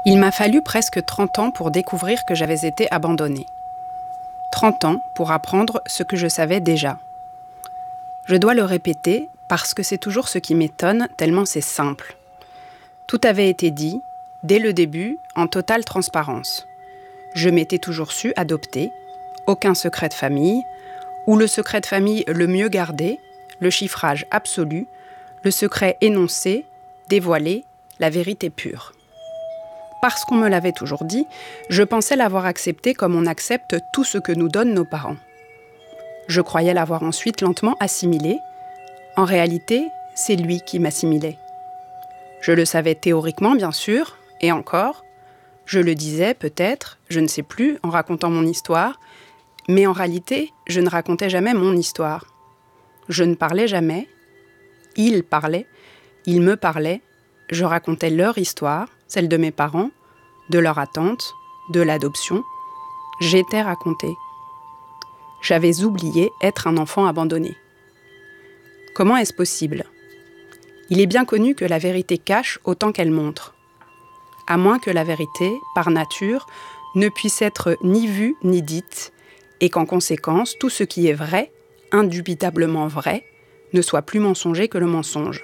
Il m'a fallu presque 30 ans pour découvrir que j'avais été abandonnée. 30 ans pour apprendre ce que je savais déjà. Je dois le répéter parce que c'est toujours ce qui m'étonne tellement c'est simple. Tout avait été dit, dès le début, en totale transparence. Je m'étais toujours su adopter, aucun secret de famille, ou le secret de famille le mieux gardé, le chiffrage absolu, le secret énoncé, dévoilé, la vérité pure. Parce qu'on me l'avait toujours dit, je pensais l'avoir accepté comme on accepte tout ce que nous donnent nos parents. Je croyais l'avoir ensuite lentement assimilé. En réalité, c'est lui qui m'assimilait. Je le savais théoriquement, bien sûr, et encore. Je le disais, peut-être, je ne sais plus, en racontant mon histoire, mais en réalité, je ne racontais jamais mon histoire. Je ne parlais jamais. Ils parlaient, ils me parlaient, je racontais leur histoire, celle de mes parents, de leur attente, de l'adoption. J'étais racontée. J'avais oublié être un enfant abandonné. Comment est-ce possible ? Il est bien connu que la vérité cache autant qu'elle montre. À moins que la vérité, par nature, ne puisse être ni vue ni dite, et qu'en conséquence, tout ce qui est vrai, indubitablement vrai, ne soit plus mensonger que le mensonge.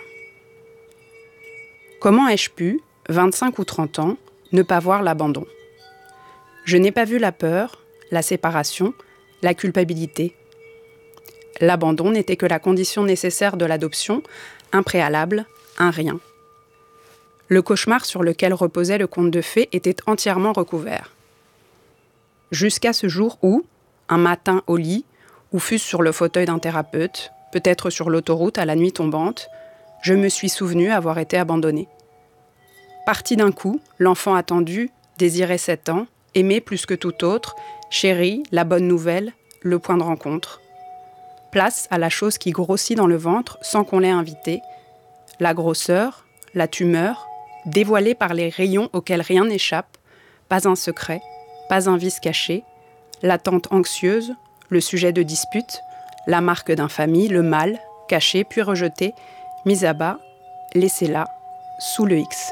Comment ai-je pu, 25 ou 30 ans, ne pas voir l'abandon ? Je n'ai pas vu la peur, la séparation, la culpabilité. L'abandon n'était que la condition nécessaire de l'adoption, un préalable, un rien. Le cauchemar sur lequel reposait le conte de fées était entièrement recouvert. Jusqu'à ce jour où, un matin au lit, ou fût-ce sur le fauteuil d'un thérapeute, peut-être sur l'autoroute à la nuit tombante, je me suis souvenu avoir été abandonnée. Parti d'un coup, l'enfant attendu, désiré 7 ans, aimé plus que tout autre, chéri, la bonne nouvelle, le point de rencontre. Place à la chose qui grossit dans le ventre sans qu'on l'ait invité, la grosseur, la tumeur, dévoilée par les rayons auxquels rien n'échappe, pas un secret, pas un vice caché, l'attente anxieuse, le sujet de dispute, la marque d'infamie, le mal, caché puis rejeté, mis à bas, laissé là, sous le X.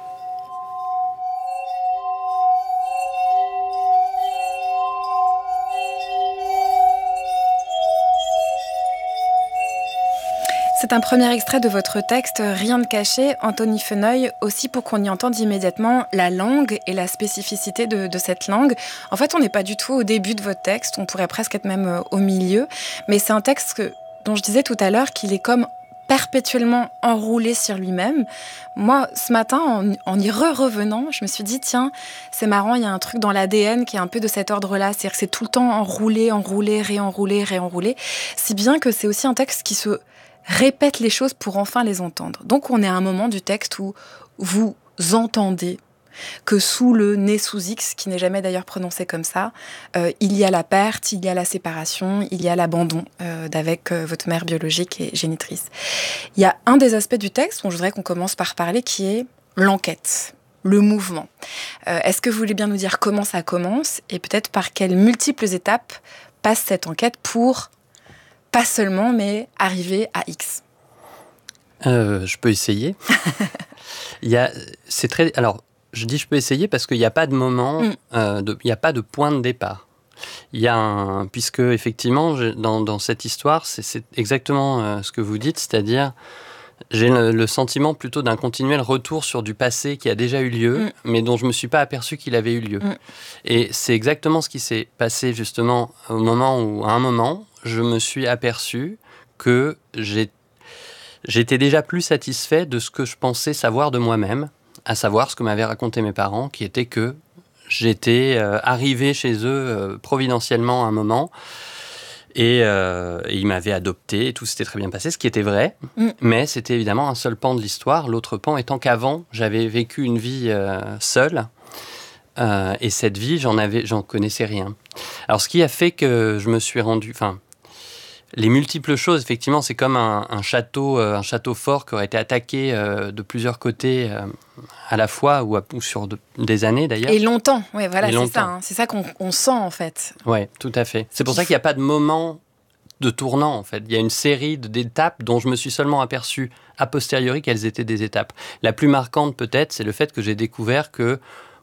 C'est un premier extrait de votre texte « Rien de caché », Anthony Feneuil, aussi pour qu'on y entende immédiatement la langue et la spécificité de cette langue. En fait, on n'est pas du tout au début de votre texte, on pourrait presque être même au milieu, mais c'est un texte dont je disais tout à l'heure qu'il est comme perpétuellement enroulé sur lui-même. Moi, ce matin, en y revenant, je me suis dit, tiens, c'est marrant, il y a un truc dans l'ADN qui est un peu de cet ordre-là, c'est-à-dire que c'est tout le temps enroulé, réenroulé, si bien que c'est aussi un texte qui se répète les choses pour enfin les entendre. Donc on est à un moment du texte où vous entendez que sous le né sous X, qui n'est jamais d'ailleurs prononcé comme ça, il y a la perte, il y a la séparation, il y a l'abandon d'avec votre mère biologique et génitrice. Il y a un des aspects du texte dont je voudrais qu'on commence par parler qui est l'enquête, le mouvement. Est-ce que vous voulez bien nous dire comment ça commence et peut-être par quelles multiples étapes passe cette enquête pour pas seulement, mais arriver à X. Je peux essayer. Alors, je dis je peux essayer parce qu'il n'y a pas de moment, il n'y a pas de point de départ. Puisque effectivement, dans cette histoire, c'est exactement ce que vous dites, c'est-à-dire j'ai le sentiment plutôt d'un continuel retour sur du passé qui a déjà eu lieu, mais dont je ne me suis pas aperçu qu'il avait eu lieu. Et c'est exactement ce qui s'est passé justement au moment où, à un moment, je me suis aperçu que j'étais déjà plus satisfait de ce que je pensais savoir de moi-même, à savoir ce que m'avaient raconté mes parents, qui était que j'étais arrivé chez eux providentiellement à un moment, et ils m'avaient adopté, et tout s'était très bien passé, ce qui était vrai, mais c'était évidemment un seul pan de l'histoire, l'autre pan étant qu'avant, j'avais vécu une vie seule, et cette vie, j'en connaissais rien. Alors ce qui a fait que je me suis rendu... Les multiples choses, effectivement, c'est comme un château fort qui aurait été attaqué de plusieurs côtés à la fois ou sur des années d'ailleurs. Et longtemps, ouais, voilà, c'est ça. Hein. C'est ça qu'on sent en fait. Oui, tout à fait. C'est pour ça qu'il n'y a pas de moment de tournant en fait. Il y a une série d'étapes dont je me suis seulement aperçu a posteriori qu'elles étaient des étapes. La plus marquante peut-être, c'est le fait que j'ai découvert que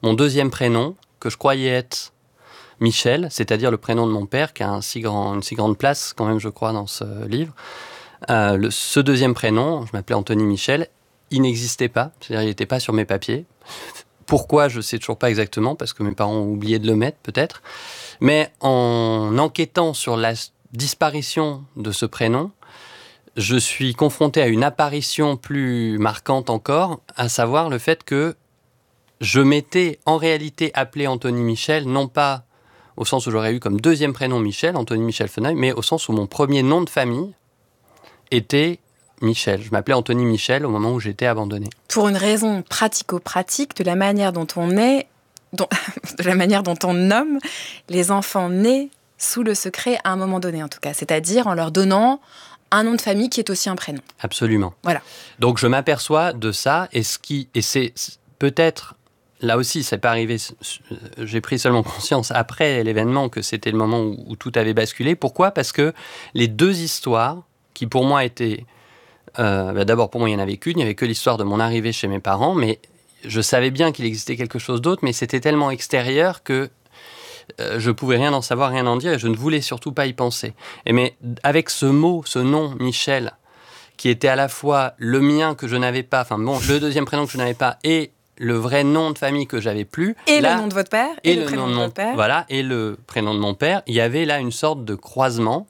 mon deuxième prénom, que je croyais être Michel, c'est-à-dire le prénom de mon père, qui a une si grande place, quand même, je crois, dans ce livre. Ce deuxième prénom, je m'appelais Anthony Michel, il n'existait pas, c'est-à-dire il n'était pas sur mes papiers. Pourquoi, je ne sais toujours pas exactement, parce que mes parents ont oublié de le mettre, peut-être. Mais en enquêtant sur la disparition de ce prénom, je suis confronté à une apparition plus marquante encore, à savoir le fait que je m'étais en réalité appelé Anthony Michel, non pas au sens où j'aurais eu comme deuxième prénom Michel, Anthony Michel Feneuil, mais au sens où mon premier nom de famille était Michel. Je m'appelais Anthony Michel au moment où j'étais abandonné. Pour une raison pratico-pratique de la manière dont on est, de la manière dont on nomme les enfants nés sous le secret à un moment donné, en tout cas. C'est-à-dire en leur donnant un nom de famille qui est aussi un prénom. Absolument. Voilà. Donc je m'aperçois de ça, et c'est peut-être, là aussi, c'est pas arrivé, j'ai pris seulement conscience après l'événement que c'était le moment où tout avait basculé. Pourquoi ? Parce que les deux histoires, qui pour moi étaient... d'abord, pour moi, il n'y en avait qu'une. Il n'y avait que l'histoire de mon arrivée chez mes parents, mais je savais bien qu'il existait quelque chose d'autre, mais c'était tellement extérieur que je ne pouvais rien en savoir, rien en dire, et je ne voulais surtout pas y penser. Mais avec ce mot, ce nom, Michel, qui était à la fois le mien que je n'avais pas, le deuxième prénom que je n'avais pas, et le vrai nom de famille que j'avais plus. Et là, le nom de votre père, et le prénom de votre père. Voilà, et le prénom de mon père. Il y avait là une sorte de croisement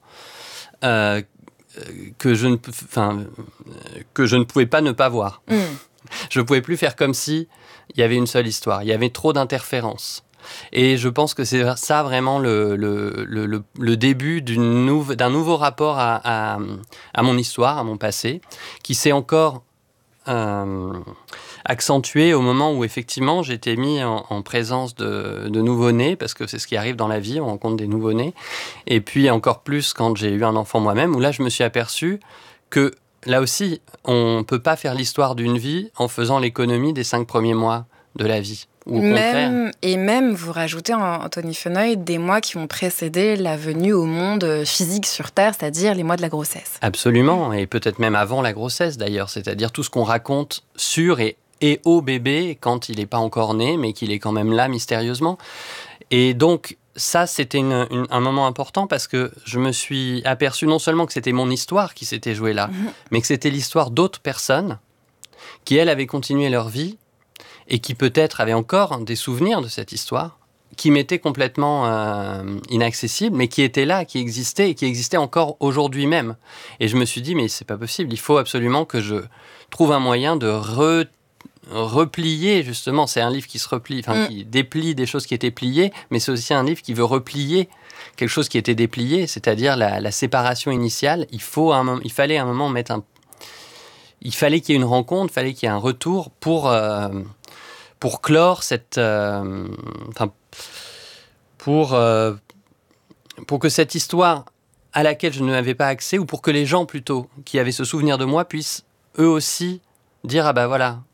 que je ne pouvais pas ne pas voir. Je ne pouvais plus faire comme si il y avait une seule histoire. Il y avait trop d'interférences. Et je pense que c'est ça vraiment le début d'un nouveau rapport à mon histoire, à mon passé, qui s'est encore accentué au moment où effectivement j'étais mis en présence de nouveau-nés, parce que c'est ce qui arrive dans la vie, on rencontre des nouveau-nés, et puis encore plus quand j'ai eu un enfant moi-même, où là je me suis aperçu que là aussi on ne peut pas faire l'histoire d'une vie en faisant l'économie des 5 premiers mois de la vie. Même, vous rajoutez, Anthony Feneuil, des mois qui ont précédé la venue au monde physique sur Terre, c'est-à-dire les mois de la grossesse. Absolument, et peut-être même avant la grossesse d'ailleurs, c'est-à-dire tout ce qu'on raconte sur et au bébé quand il n'est pas encore né, mais qu'il est quand même là mystérieusement. Et donc, ça, c'était un moment important parce que je me suis aperçu non seulement que c'était mon histoire qui s'était jouée là, mais que c'était l'histoire d'autres personnes qui, elles, avaient continué leur vie et qui peut-être avaient encore des souvenirs de cette histoire, qui m'étaient complètement inaccessibles, mais qui étaient là, qui existaient, et qui existaient encore aujourd'hui même. Et je me suis dit, mais c'est pas possible, il faut absolument que je trouve un moyen de replier, justement. C'est un livre qui se replie, qui déplie des choses qui étaient pliées, mais c'est aussi un livre qui veut replier quelque chose qui était déplié, c'est-à-dire la séparation initiale. Il fallait à un moment il fallait qu'il y ait une rencontre, il fallait qu'il y ait un retour pour clore pour que cette histoire à laquelle je n'avais pas accès, ou pour que les gens plutôt qui avaient ce souvenir de moi puissent eux aussi dire ah ben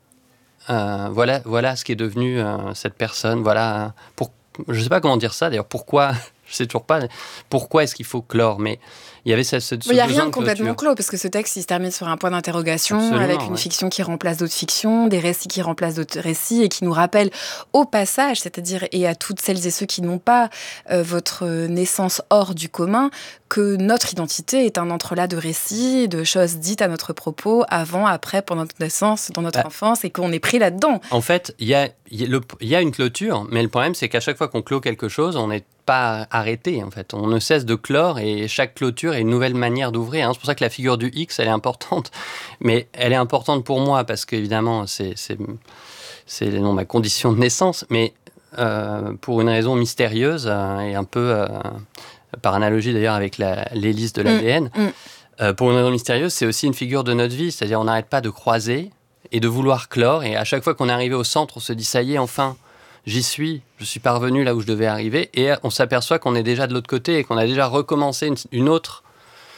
voilà ce qui est devenu cette personne, voilà. Je sais pas comment dire ça d'ailleurs, pourquoi. Je sais toujours pas pourquoi est-ce qu'il faut clore, mais il y avait ce il n'y a rien de complètement clos, parce que ce texte, il se termine sur un point d'interrogation. Absolument, avec une fiction qui remplace d'autres fictions, des récits qui remplacent d'autres récits, et qui nous rappellent au passage, c'est-à-dire, et à toutes celles et ceux qui n'ont pas votre naissance hors du commun, que notre identité est un entrelac de récits, de choses dites à notre propos, avant, après, pendant notre naissance, dans notre enfance, et qu'on est pris là-dedans. En fait, il y a une clôture, mais le problème, c'est qu'à chaque fois qu'on clôt quelque chose, on n'est pas arrêté, en fait. On ne cesse de clore, et chaque clôture est une nouvelle manière d'ouvrir. C'est pour ça que la figure du X, elle est importante. Mais elle est importante pour moi, parce qu'évidemment, c'est ma condition de naissance, mais pour une raison mystérieuse, et un peu par analogie d'ailleurs avec l'hélice de l'ADN. Pour une raison mystérieuse, c'est aussi une figure de notre vie, c'est-à-dire on n'arrête pas de croiser et de vouloir clore, et à chaque fois qu'on est arrivé au centre, on se dit ça y est, enfin, je suis parvenu là où je devais arriver, et on s'aperçoit qu'on est déjà de l'autre côté et qu'on a déjà recommencé une autre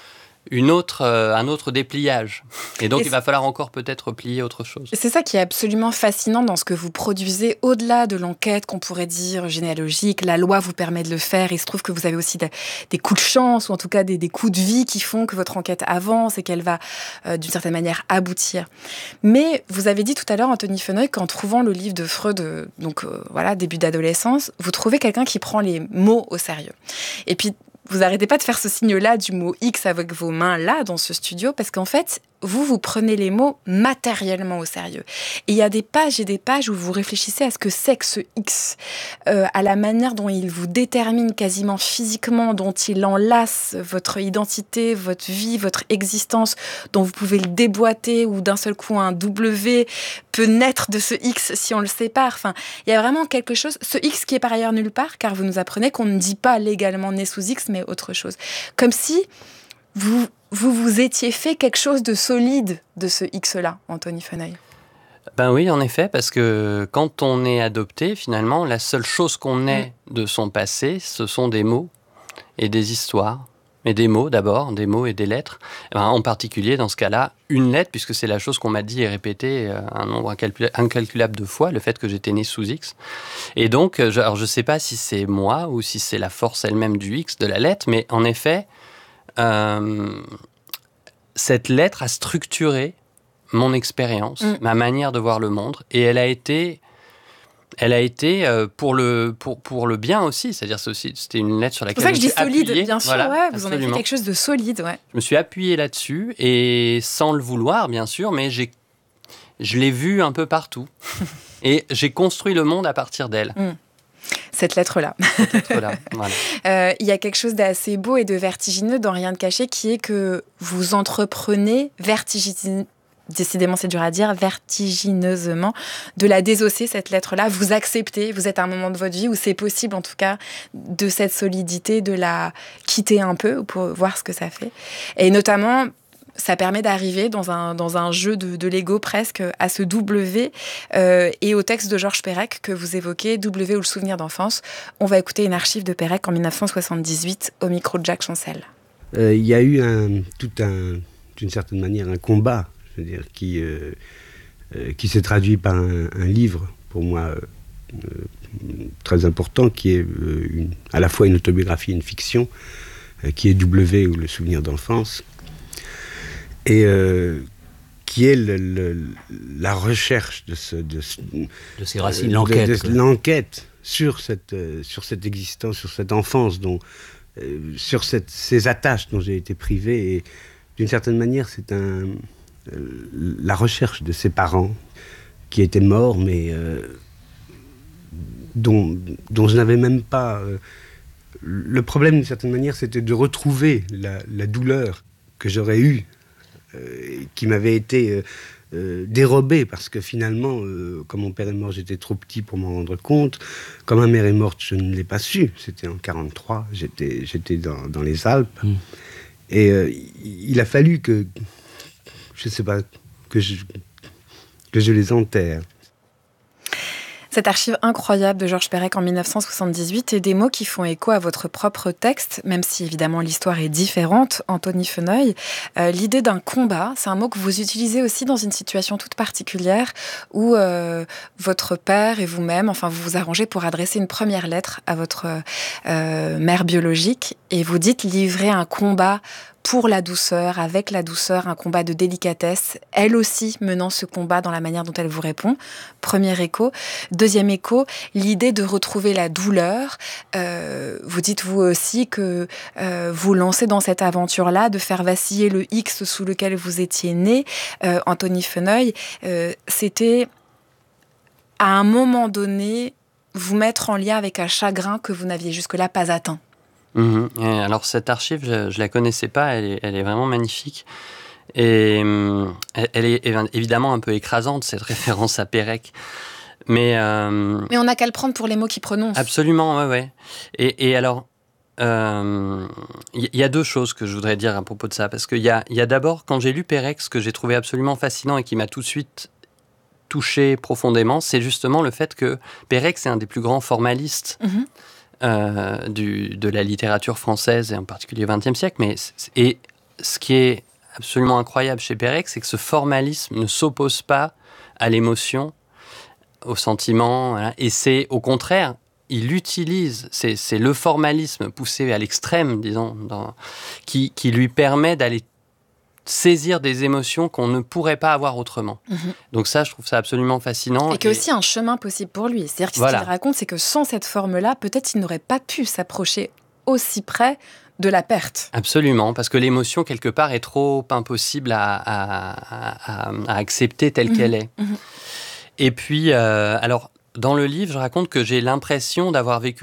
un autre dépliage. Et donc, il va falloir encore peut-être plier autre chose. C'est ça qui est absolument fascinant dans ce que vous produisez, au-delà de l'enquête qu'on pourrait dire généalogique. La loi vous permet de le faire. Il se trouve que vous avez aussi des coups de chance, ou en tout cas des coups de vie qui font que votre enquête avance et qu'elle va, d'une certaine manière, aboutir. Mais vous avez dit tout à l'heure, Anthony Feneuil, qu'en trouvant le livre de Freud, début d'adolescence, vous trouvez quelqu'un qui prend les mots au sérieux. Et puis, vous n'arrêtez pas de faire ce signe-là du mot X avec vos mains là dans ce studio, parce qu'en fait, vous prenez les mots matériellement au sérieux. Et il y a des pages et des pages où vous réfléchissez à ce que c'est que ce X, à la manière dont il vous détermine quasiment physiquement, dont il enlace votre identité, votre vie, votre existence, dont vous pouvez le déboîter, ou d'un seul coup un W peut naître de ce X si on le sépare. Enfin, il y a vraiment quelque chose, ce X qui est par ailleurs nulle part, car vous nous apprenez qu'on ne dit pas légalement né sous X, mais autre chose. Comme si vous étiez fait quelque chose de solide de ce X-là, Anthony Feneuil. Ben oui, en effet, parce que quand on est adopté, finalement, la seule chose qu'on ait de son passé, ce sont des mots et des histoires. Mais des mots d'abord, des mots et des lettres. En particulier, dans ce cas-là, une lettre, puisque c'est la chose qu'on m'a dit et répétée un nombre incalculable de fois, le fait que j'étais né sous X. Et donc, je ne sais pas si c'est moi ou si c'est la force elle-même du X, de la lettre, mais en effet, cette lettre a structuré mon expérience, ma manière de voir le monde, et elle a été pour le bien aussi, c'est-à-dire c'était une lettre sur laquelle je me suis appuyée. C'est pour ça que je dis solide, bien sûr, voilà, vous en avez fait quelque chose de solide. Ouais. Je me suis appuyé là-dessus, et sans le vouloir, bien sûr, mais je l'ai vue un peu partout. Et j'ai construit le monde à partir d'elle. Cette lettre-là. Voilà. Il y a quelque chose d'assez beau et de vertigineux dans Rien de caché, qui est que vous entreprenez décidément c'est dur à dire, vertigineusement, de la désosser, cette lettre-là. Vous acceptez, vous êtes à un moment de votre vie où c'est possible, en tout cas, de cette solidité, de la quitter un peu pour voir ce que ça fait. Et notamment, ça permet d'arriver dans un jeu de Lego presque à ce W et au texte de Georges Perec que vous évoquez, W ou le souvenir d'enfance. On va écouter une archive de Perec en 1978 au micro de Jacques Chancel. Il y a eu d'une certaine manière, un combat, je veux dire, qui s'est traduit par un livre, pour moi, très important, qui est à la fois une autobiographie et une fiction, qui est W ou le souvenir d'enfance, et qui est la recherche de ces racines, l'enquête sur cette existence, sur cette enfance, sur ces attaches dont j'ai été privé. Et d'une certaine manière, c'est la recherche de ses parents qui étaient morts, mais dont je n'avais même pas... le problème, d'une certaine manière, c'était de retrouver la douleur que j'aurais eue, qui m'avait été dérobée, parce que finalement, comme mon père est mort, j'étais trop petit pour m'en rendre compte. Comme ma mère est morte, je ne l'ai pas su. C'était en 1943, j'étais dans les Alpes. Et il a fallu que, je ne sais pas, que je les enterre. Cette archive incroyable de Georges Perec en 1978 et des mots qui font écho à votre propre texte, même si évidemment l'histoire est différente, Anthony Feneuil. L'idée d'un combat, c'est un mot que vous utilisez aussi dans une situation toute particulière où votre père et vous-même, enfin vous vous arrangez pour adresser une première lettre à votre mère biologique et vous dites livrer un combat pour la douceur, avec la douceur, un combat de délicatesse, elle aussi menant ce combat dans la manière dont elle vous répond. Premier écho. Deuxième écho, l'idée de retrouver la douleur. Vous dites vous aussi que vous lancez dans cette aventure-là, de faire vaciller le X sous lequel vous étiez né. Anthony Feneuil, c'était à un moment donné vous mettre en lien avec un chagrin que vous n'aviez jusque-là pas atteint. Alors cette archive, je la connaissais pas, elle est vraiment magnifique. Et elle est évidemment un peu écrasante, cette référence à Perec. Mais on n'a qu'à le prendre pour les mots qu'il prononce. Absolument, ouais. Et alors, il y a deux choses que je voudrais dire à propos de ça. Parce qu'il y a d'abord, quand j'ai lu Perec, ce que j'ai trouvé absolument fascinant et qui m'a tout de suite touché profondément, c'est justement le fait que Perec, c'est un des plus grands formalistes de la littérature française, et en particulier au XXe siècle, et ce qui est absolument incroyable chez Pérec, c'est que ce formalisme ne s'oppose pas à l'émotion, au sentiment, voilà. Et c'est au contraire, il utilise, c'est le formalisme poussé à l'extrême, disons, qui lui permet d'aller saisir des émotions qu'on ne pourrait pas avoir autrement. Donc ça, je trouve ça absolument fascinant. Et qu'il y a aussi un chemin possible pour lui. C'est-à-dire que ce qu'il raconte, c'est que sans cette forme-là, peut-être il n'aurait pas pu s'approcher aussi près de la perte. Absolument, parce que l'émotion, quelque part, est trop impossible à accepter telle qu'elle est. Et puis, alors, dans le livre, je raconte que j'ai l'impression d'avoir vécu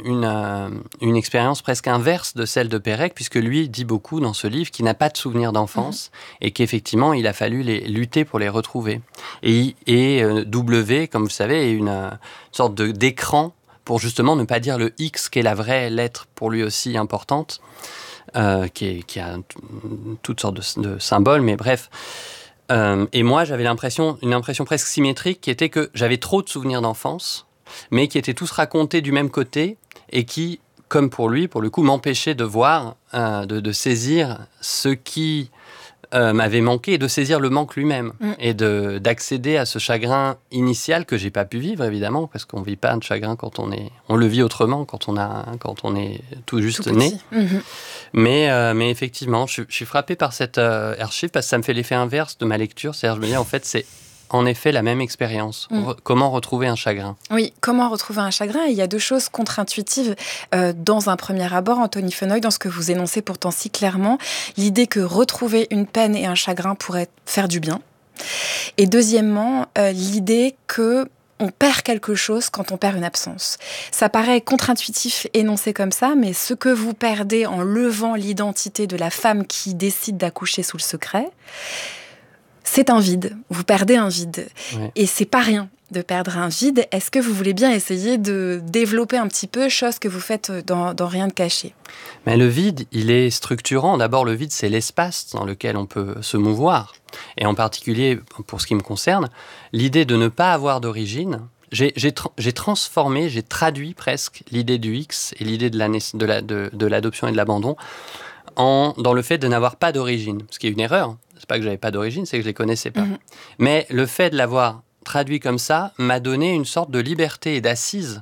une expérience presque inverse de celle de Pérec, puisque lui dit beaucoup dans ce livre qu'il n'a pas de souvenirs d'enfance et qu'effectivement, il a fallu lutter pour les retrouver. Et W, comme vous savez, est une sorte d'écran pour justement ne pas dire le X, qui est la vraie lettre pour lui aussi importante, qui a toutes sortes de symboles, mais bref. Et moi, j'avais une impression presque symétrique, qui était que j'avais trop de souvenirs d'enfance, mais qui étaient tous racontés du même côté, et qui, comme pour lui, pour le coup, m'empêchaient de voir, de saisir ce qui m'avait manqué, et de saisir le manque lui-même, et d'accéder à ce chagrin initial que j'ai pas pu vivre, évidemment, parce qu'on vit pas de chagrin quand on le vit autrement quand on est tout juste né. Mais effectivement, je suis frappé par cette archive, parce que ça me fait l'effet inverse de ma lecture. C'est-à-dire, je me dis, en fait, c'est en effet la même expérience. Comment retrouver un chagrin ? Oui, comment retrouver un chagrin ? Et il y a deux choses contre-intuitives dans un premier abord, Anthony Feneuil, dans ce que vous énoncez pourtant si clairement. L'idée que retrouver une peine et un chagrin pourrait faire du bien. Et deuxièmement, l'idée que on perd quelque chose quand on perd une absence. Ça paraît contre-intuitif énoncé comme ça, mais ce que vous perdez en levant l'identité de la femme qui décide d'accoucher sous le secret, c'est un vide. Vous perdez un vide. Ouais. Et c'est pas rien de perdre un vide. Est-ce que vous voulez bien essayer de développer un petit peu, chose que vous faites dans Rien de caché ? Mais le vide, il est structurant. D'abord, le vide, c'est l'espace dans lequel on peut se mouvoir. Et en particulier, pour ce qui me concerne, l'idée de ne pas avoir d'origine, j'ai transformé, j'ai traduit presque l'idée du X et l'idée de l'adoption et de l'abandon dans le fait de n'avoir pas d'origine. Ce qui est une erreur. C'est pas que j'avais pas d'origine, c'est que je les connaissais pas. Mais le fait de l'avoir traduit comme ça m'a donné une sorte de liberté et d'assise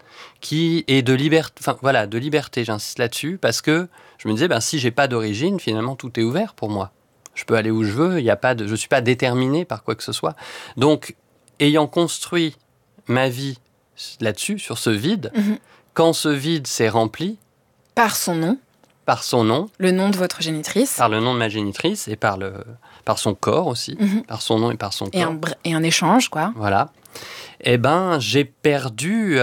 de liberté, j'insiste là-dessus, parce que je me disais, si j'ai pas d'origine, finalement, tout est ouvert pour moi. Je peux aller où je veux, je suis pas déterminé par quoi que ce soit. Donc, ayant construit ma vie là-dessus, sur ce vide, quand ce vide s'est rempli... Par son nom. Le nom de votre génitrice. Par le nom de ma génitrice et par son corps aussi. Par son nom et par son corps. Et un échange, quoi. Voilà. J'ai perdu...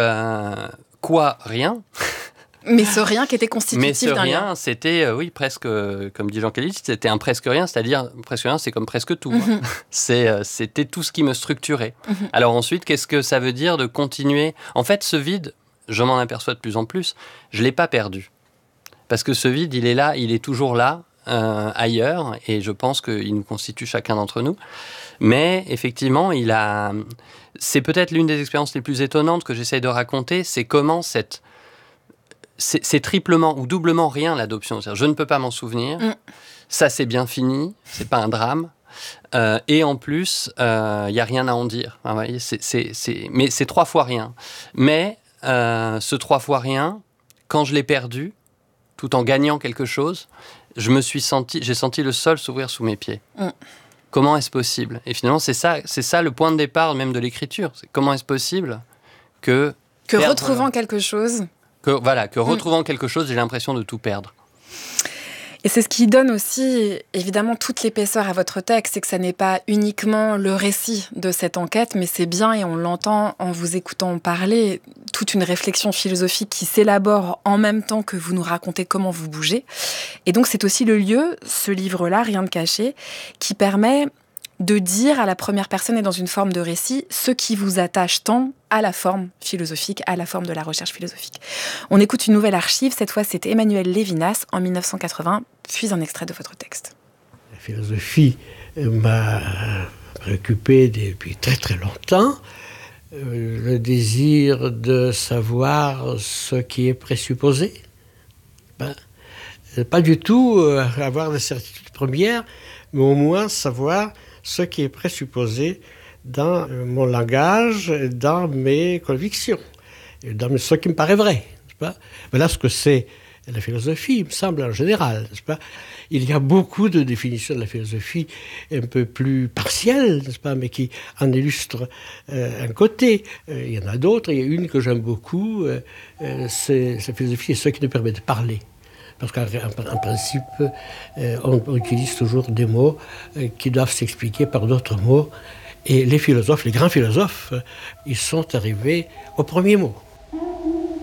rien. Mais ce rien qui était constitutif d'un lien. Mais ce rien, c'était, presque, comme dit Jean Kelly, c'était un presque rien, c'est-à-dire, presque rien, c'est comme presque tout. C'était tout ce qui me structurait. Alors ensuite, qu'est-ce que ça veut dire de continuer ? En fait, ce vide, je m'en aperçois de plus en plus, je ne l'ai pas perdu. Parce que ce vide, il est là, il est toujours là, ailleurs, et je pense qu'il nous constitue chacun d'entre nous. Mais effectivement, c'est peut-être l'une des expériences les plus étonnantes que j'essaye de raconter, c'est comment c'est triplement ou doublement rien l'adoption. C'est-à-dire, je ne peux pas m'en souvenir, ça c'est bien fini, c'est pas un drame. Et en plus, il n'y a rien à en dire. Vous voyez, mais c'est 3 fois rien. Mais ce 3 fois rien, quand je l'ai perdu, tout en gagnant quelque chose, j'ai senti le sol s'ouvrir sous mes pieds. Comment est-ce possible ? Et finalement, c'est ça le point de départ même de l'écriture. C'est comment est-ce possible que retrouvant quelque chose... retrouvant quelque chose, j'ai l'impression de tout perdre. Et c'est ce qui donne aussi, évidemment, toute l'épaisseur à votre texte, c'est que ça n'est pas uniquement le récit de cette enquête, mais c'est bien, et on l'entend en vous écoutant parler, toute une réflexion philosophique qui s'élabore en même temps que vous nous racontez comment vous bougez. Et donc c'est aussi le lieu, ce livre-là, Rien de caché, qui permet de dire à la première personne et dans une forme de récit ce qui vous attache tant à la forme philosophique, à la forme de la recherche philosophique. On écoute une nouvelle archive, cette fois c'est Emmanuel Lévinas en 1980, puis un extrait de votre texte. La philosophie m'a préoccupé depuis très très longtemps. Le désir de savoir ce qui est présupposé. Pas du tout avoir des certitudes premières, mais au moins savoir ce qui est présupposé dans mon langage, dans mes convictions, dans ce qui me paraît vrai. N'est-ce pas ? Voilà ce que c'est la philosophie, il me semble, en général. N'est-ce pas ? Il y a beaucoup de définitions de la philosophie un peu plus partielles, n'est-ce pas, mais qui en illustrent un côté. Il y en a d'autres, il y a une que j'aime beaucoup, c'est la philosophie est ce qui nous permet de parler. Parce qu'en principe, on utilise toujours des mots qui doivent s'expliquer par d'autres mots. Et les philosophes, les grands philosophes, ils sont arrivés au premier mot.